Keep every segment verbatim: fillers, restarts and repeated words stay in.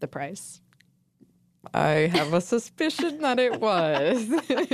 the price? I have a suspicion that it was.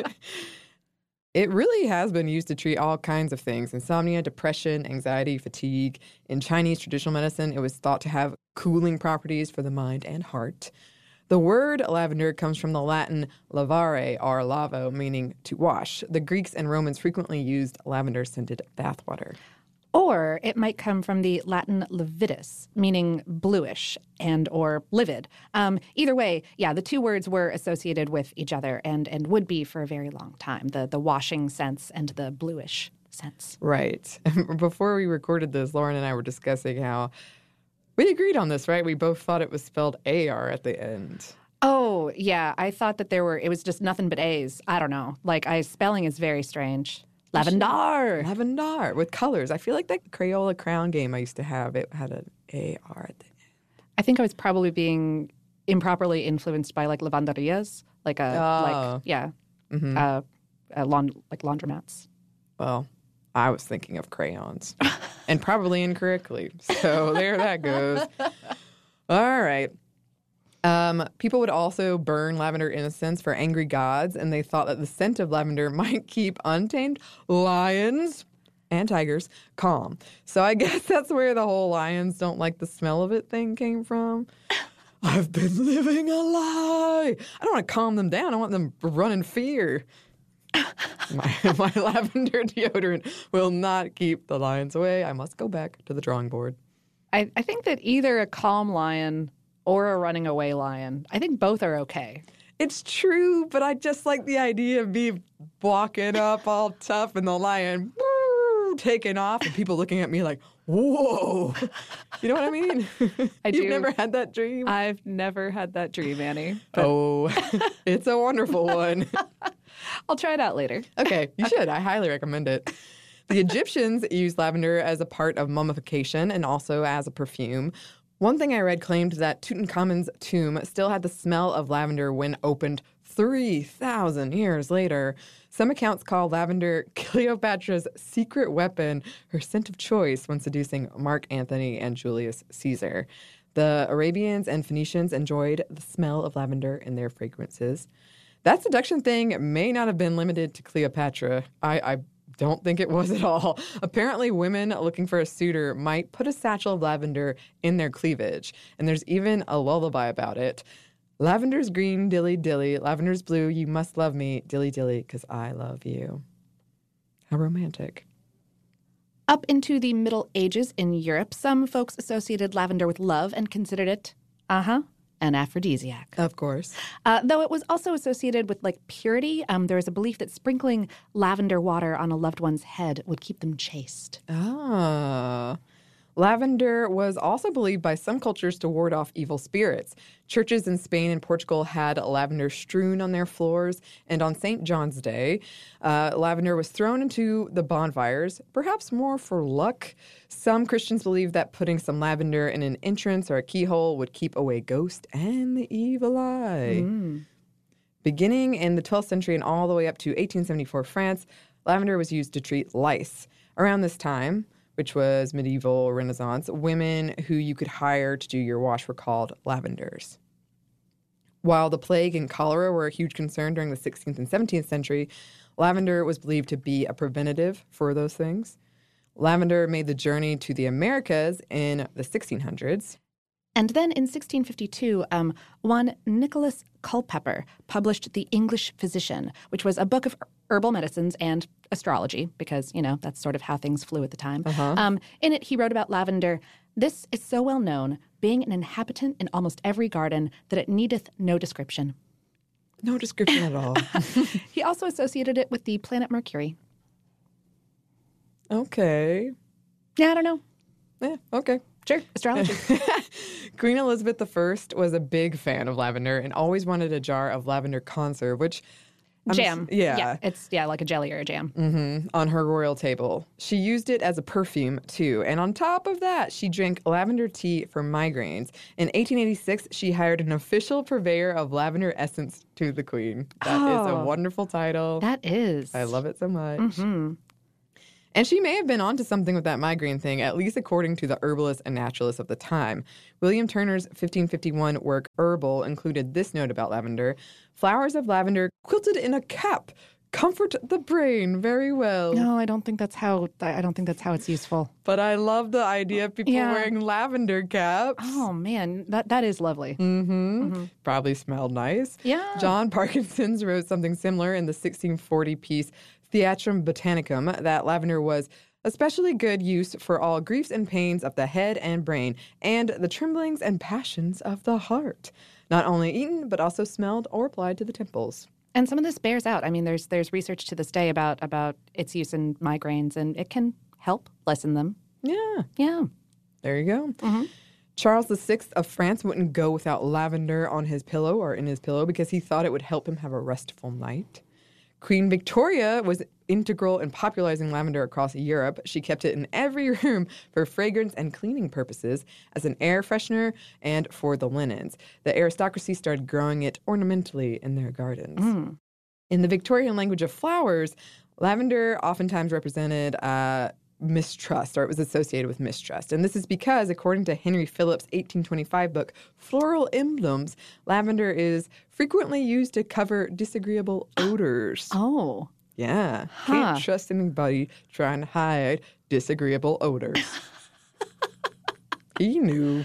It really has been used to treat all kinds of things: insomnia, depression, anxiety, fatigue. In Chinese traditional medicine, it was thought to have cooling properties for the mind and heart. The word lavender comes from the Latin lavare, or lavo, meaning to wash. The Greeks and Romans frequently used lavender-scented bathwater. Or it might come from the Latin lividus, meaning bluish and or livid. Um, either way, yeah, the two words were associated with each other and and would be for a very long time, the, the washing sense and the bluish sense. Right. Before we recorded this, Lauren and I were discussing how we agreed on this, right? We both thought it was spelled A R at the end. Oh, yeah. I thought that there were, it was just nothing but A's. I don't know. Like, I spelling is very strange. Lavender. Lavender with colors. I feel like that Crayola Crown game I used to have, it had an A R at the end. I think I was probably being improperly influenced by like lavanderias, like a Oh. like yeah, Mm-hmm. uh, uh, laund- like laundromats. Well, I was thinking of crayons, and probably incorrectly. So there that goes. All right. Um, people would also burn lavender incense for angry gods, and they thought that the scent of lavender might keep untamed lions and tigers calm. So I guess that's where the whole lions don't like the smell of it thing came from. I've been living a lie. I don't want to calm them down. I want them to run in fear. my, my lavender deodorant will not keep the lions away. I must go back to the drawing board. I, I think that either a calm lion or a running away lion, I think both are okay. It's true, but I just like the idea of me walking up all tough and the lion woo, taking off and people looking at me like, whoa. You know what I mean? I You've do. never had that dream? I've never had that dream, Annie. But Oh, it's a wonderful one. I'll try it out later. Okay, you should. I highly recommend it. The Egyptians used lavender as a part of mummification and also as a perfume. One thing I read claimed that Tutankhamun's tomb still had the smell of lavender when opened three thousand years later. Some accounts call lavender Cleopatra's secret weapon, her scent of choice when seducing Mark Antony and Julius Caesar. The Arabians and Phoenicians enjoyed the smell of lavender in their fragrances. That seduction thing may not have been limited to Cleopatra. I, I don't think it was at all. Apparently, women looking for a suitor might put a satchel of lavender in their cleavage. And there's even a lullaby about it. Lavender's green, dilly dilly. Lavender's blue, you must love me, dilly dilly, because I love you. How romantic. Up into the Middle Ages in Europe, some folks associated lavender with love and considered it, uh-huh, an aphrodisiac. Of course. Uh, though it was also associated with, like, purity. Um, there was a belief that sprinkling lavender water on a loved one's head would keep them chaste. Ah. Lavender was also believed by some cultures to ward off evil spirits. Churches in Spain and Portugal had lavender strewn on their floors, and on Saint John's Day, uh, lavender was thrown into the bonfires, perhaps more for luck. Some Christians believed that putting some lavender in an entrance or a keyhole would keep away ghosts and the evil eye. Mm. Beginning in the twelfth century and all the way up to eighteen seventy-four France, lavender was used to treat lice. Around this time, which was medieval Renaissance, women who you could hire to do your wash were called lavenders. While the plague and cholera were a huge concern during the sixteenth and seventeenth century, lavender was believed to be a preventative for those things. Lavender made the journey to the Americas in the sixteen hundreds. And then in sixteen fifty-two, um, one Nicholas Culpeper published The English Physician, which was a book of herbal medicines and astrology, because, you know, that's sort of how things flew at the time. Uh-huh. Um, in it, he wrote about lavender. This is so well known, being an inhabitant in almost every garden, that it needeth no description. No description at all. He also associated it with the planet Mercury. Okay. Yeah, I don't know. Yeah, okay. Sure, astrology. Queen Elizabeth the First was a big fan of lavender and always wanted a jar of lavender conserve, which... I'm Jam. s- yeah. Yeah, it's yeah, like a jelly or a jam. hmm on her royal table. She used it as a perfume, too. And on top of that, she drank lavender tea for migraines. In eighteen eighty-six, she hired an official purveyor of lavender essence to the queen. That is a Oh. wonderful title. That is. I love it so much. Mm-hmm. And she may have been onto something with that migraine thing, at least according to the herbalists and naturalists of the time. William Turner's fifteen fifty-one work, Herbal, included this note about lavender. Flowers of lavender quilted in a cap comfort the brain very well. No, I don't think that's how, I don't think that's how it's useful. But I love the idea of people Yeah. wearing lavender caps. Oh, man, that that is lovely. Mm-hmm. Mm-hmm. Probably smelled nice. Yeah. John Parkinson's wrote something similar in the sixteen forty piece Theatrum Botanicum that lavender was especially good use for all griefs and pains of the head and brain, and the tremblings and passions of the heart. Not only eaten, but also smelled or applied to the temples. And some of this bears out. I mean, there's there's research to this day about about its use in migraines, and it can help lessen them. Yeah, Yeah. there you go. Mm-hmm. Charles the Sixth of France wouldn't go without lavender on his pillow or in his pillow because he thought it would help him have a restful night. Queen Victoria was integral in popularizing lavender across Europe. She kept it in every room for fragrance and cleaning purposes, as an air freshener, and for the linens. The aristocracy started growing it ornamentally in their gardens. Mm. In the Victorian language of flowers, lavender oftentimes represented uh, mistrust, or it was associated with mistrust. And this is because, according to Henry Phillips' eighteen twenty-five book, Floral Emblems, lavender is frequently used to cover disagreeable odors. Oh. Yeah. Huh. Can't trust anybody trying to hide disagreeable odors. He knew.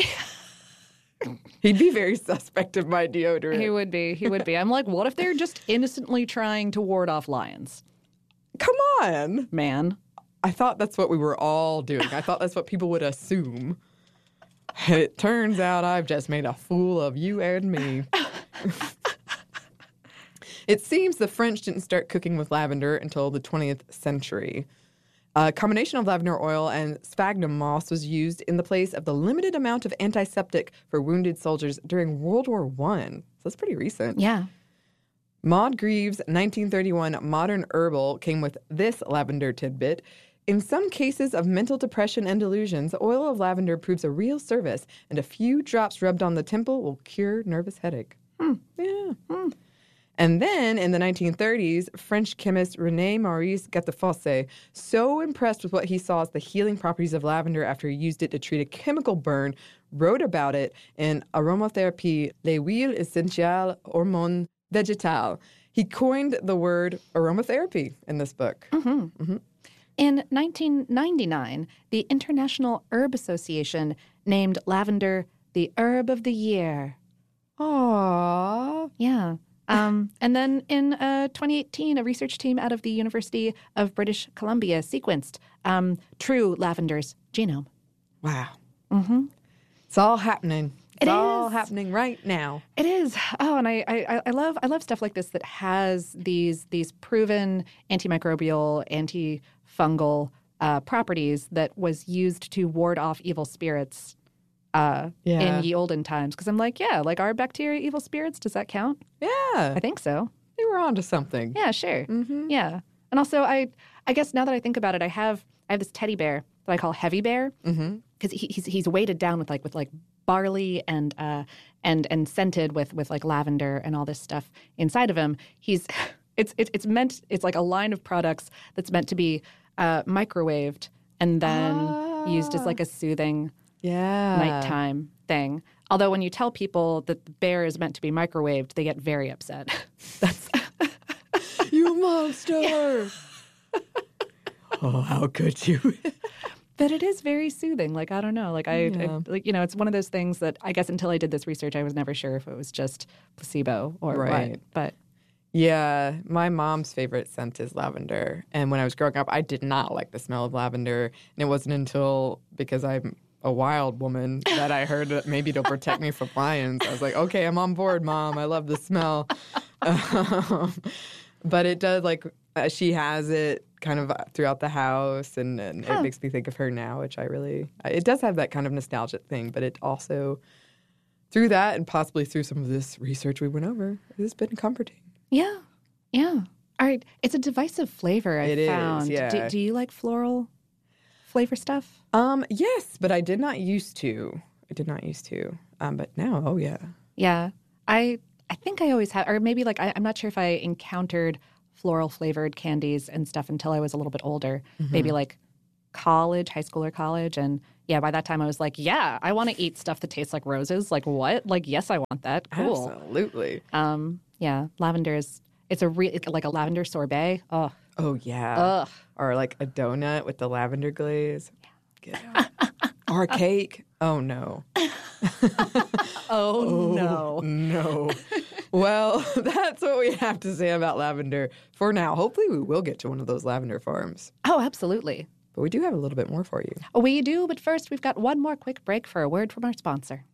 He'd be very suspect of my deodorant. He would be. He would be. I'm like, what if they're just innocently trying to ward off lions? Come on. Man. I thought that's what we were all doing. I thought that's what people would assume. And it turns out I've just made a fool of you and me. It seems the French didn't start cooking with lavender until the twentieth century. A combination of lavender oil and sphagnum moss was used in the place of the limited amount of antiseptic for wounded soldiers during World War One. So that's pretty recent. Yeah. Maud Greaves' nineteen thirty-one Modern Herbal came with this lavender tidbit. In some cases of mental depression and delusions, oil of lavender proves a real service, and a few drops rubbed on the temple will cure nervous headache. Hmm. Yeah. Hmm. And then in the nineteen thirties, French chemist René Maurice Gattefossé, so impressed with what he saw as the healing properties of lavender after he used it to treat a chemical burn, wrote about it in Aromathérapie, Les huiles essentielles hormones végétales. He coined the word aromatherapy in this book. Mm-hmm. Mm-hmm. In nineteen ninety-nine, the International Herb Association named lavender the herb of the year. Aww. Yeah. Um, and then in uh, twenty eighteen, a research team out of the University of British Columbia sequenced um, true lavender's genome. Wow. Mm-hmm. It's all happening. It's It all is. happening right now. It is. Oh, and I, I, I love I love stuff like this that has these these proven antimicrobial, antifungal uh, properties that was used to ward off evil spirits uh, Yeah. in ye olden times. Because I'm like, yeah, like are bacteria evil spirits? Does that count? Yeah. I think so. They were onto something. Yeah, sure. Mm-hmm. Yeah. And also, I I guess now that I think about it, I have I have this teddy bear that I call Heavy Bear Mm-hmm. because he, he's he's weighted down with like with like barley and uh and and scented with with like lavender and all this stuff inside of him. He's it's it's it's meant it's like a line of products that's meant to be uh, microwaved and then used as like a soothing Yeah. nighttime thing. Although when you tell people that the bear is meant to be microwaved, they get very upset. That's You monster! Oh, how could you? But it is very soothing. Like, I don't know. Like, I, Yeah. I like, you know, it's one of those things that I guess until I did this research, I was never sure if it was just placebo or Right. what. But Yeah, my mom's favorite scent is lavender. And when I was growing up, I did not like the smell of lavender. And it wasn't until, because I'm a wild woman, that I heard that maybe it'll protect me from lions. I was like, okay, I'm on board, Mom. I love the smell. Um, but it does, like, uh, she has it kind of throughout the house, and, and Huh. it makes me think of her now, which I really, it does have that kind of nostalgic thing, but it also, through that and possibly through some of this research we went over, it has been comforting. yeah, yeah. All right. It's a divisive flavor, I It is, found. yeah. Do, do you like floral flavor stuff? Um, yes, but I did not used to. I did not used to. Um, but now, oh yeah. Yeah. I I think I always have, or maybe like I, I'm not sure if I encountered floral flavored candies and stuff until I was a little bit older, Mm-hmm. maybe like college, high school or college. And yeah, by that time I was like, yeah, I want to eat stuff that tastes like roses. Like what? Like, yes, I want that. Cool. Absolutely. Um, yeah, lavender is, it's a real, like a lavender sorbet. Oh, Oh, yeah. ugh. Or like a donut with the lavender glaze. Get out. Or a cake. Oh, no. Oh, no. No. Well, that's what we have to say about lavender for now. Hopefully we will get to one of those lavender farms. Oh, absolutely. But we do have a little bit more for you. We do, but first we've got one more quick break for a word from our sponsor.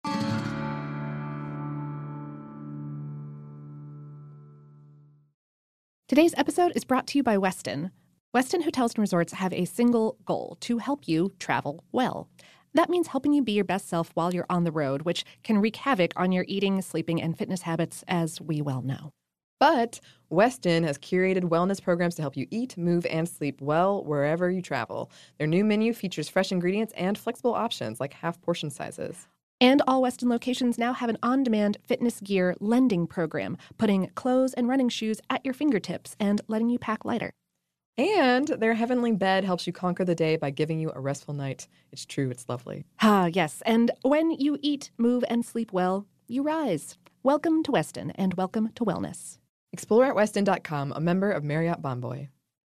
Today's episode is brought to you by Westin. Westin Hotels and Resorts have a single goal: to help you travel well. That means helping you be your best self while you're on the road, which can wreak havoc on your eating, sleeping, and fitness habits, as we well know. But Westin has curated wellness programs to help you eat, move, and sleep well wherever you travel. Their new menu features fresh ingredients and flexible options like half portion sizes. And all Westin locations now have an on-demand fitness gear lending program, putting clothes and running shoes at your fingertips and letting you pack lighter. And their heavenly bed helps you conquer the day by giving you a restful night. It's true, it's lovely. Ah, yes. And when you eat, move, and sleep well, you rise. Welcome to Westin, and welcome to wellness. Explore at westin dot com, a member of Marriott Bonvoy.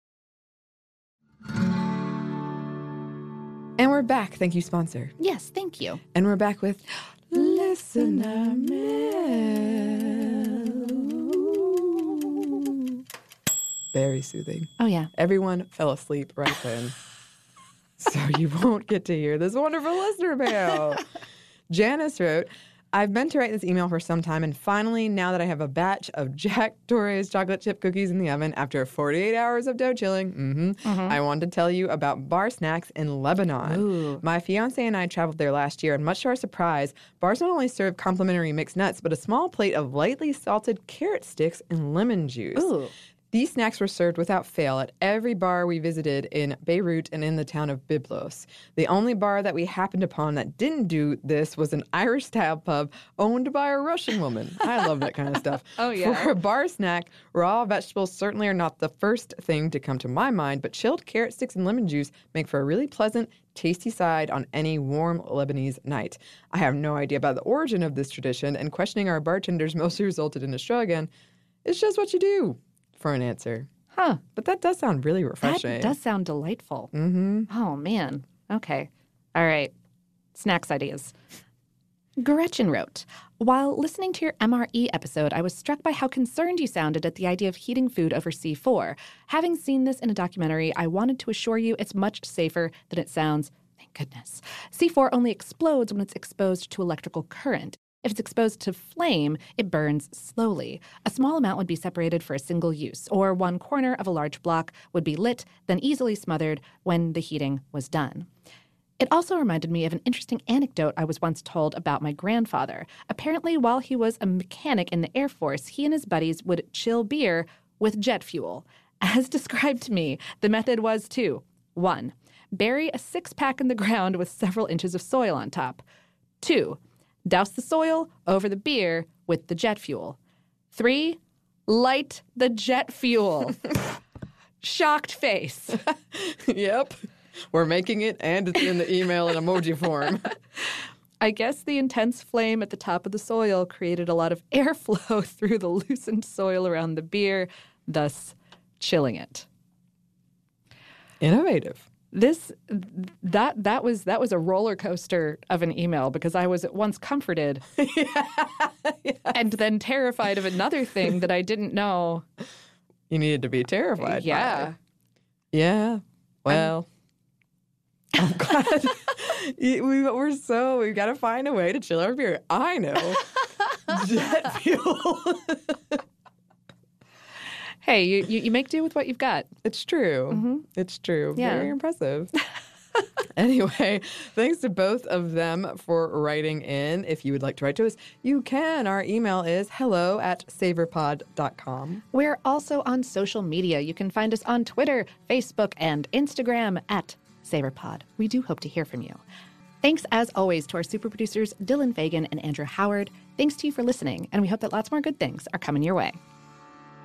And we're back. Thank you, sponsor. Yes, thank you. And we're back with Listener Mail. Very soothing. Oh, yeah. Everyone fell asleep right then. So you won't get to hear this wonderful listener mail. Janice wrote, I've meant to write this email for some time, and finally, now that I have a batch of Jack Torres chocolate chip cookies in the oven after forty-eight hours of dough chilling, mm-hmm, mm-hmm. I wanted to tell you about Bar Snacks in Lebanon. Ooh. My fiance and I traveled there last year, and much to our surprise, bars not only serve complimentary mixed nuts, but a small plate of lightly salted carrot sticks and lemon juice. Ooh. These snacks were served without fail at every bar we visited in Beirut and in the town of Byblos. The only bar that we happened upon that didn't do this was an Irish-style pub owned by a Russian woman. I love that kind of stuff. Oh, yeah. For a bar snack, raw vegetables certainly are not the first thing to come to my mind, but chilled carrot sticks and lemon juice make for a really pleasant, tasty side on any warm Lebanese night. I have no idea about the origin of this tradition, and questioning our bartenders mostly resulted in a shrug, and it's just what you do. For an answer. Huh. But that does sound really refreshing. That does sound delightful. Mm-hmm. Oh, man. Okay. All right. Snacks ideas. Gretchen wrote, while listening to your M R E episode, I was struck by how concerned you sounded at the idea of heating food over C four. Having seen this in a documentary, I wanted to assure you it's much safer than it sounds. Thank goodness. C four only explodes when it's exposed to electrical current. If it's exposed to flame, it burns slowly. A small amount would be separated for a single use, or one corner of a large block would be lit, then easily smothered when the heating was done. It also reminded me of an interesting anecdote I was once told about my grandfather. Apparently, while he was a mechanic in the Air Force, he and his buddies would chill beer with jet fuel. As described to me, the method was to, one, bury a six-pack in the ground with several inches of soil on top. Two, douse the soil over the beer with the jet fuel. Three, light the jet fuel. Shocked face. Yep. We're making it, and it's in the email in emoji form. I guess the intense flame at the top of the soil created a lot of airflow through the loosened soil around the beer, thus chilling it. Innovative. This that that was that was a roller coaster of an email, because I was at once comforted yeah. Yes. and then terrified of another thing that I didn't know. You needed to be terrified. Yeah. By. Yeah. Well, I'm, I'm glad. we, we're so, we've got to find a way to chill our beer. I know. Jet fuel. Hey, you, you, you make do with what you've got. It's true. Mm-hmm. It's true. Yeah. Very impressive. Anyway, thanks to both of them for writing in. If you would like to write to us, you can. Our email is hello at saverpod dot com. We're also on social media. You can find us on Twitter, Facebook, and Instagram at SaverPod. We do hope to hear from you. Thanks, as always, to our super producers, Dylan Fagan and Andrew Howard. Thanks to you for listening, and we hope that lots more good things are coming your way.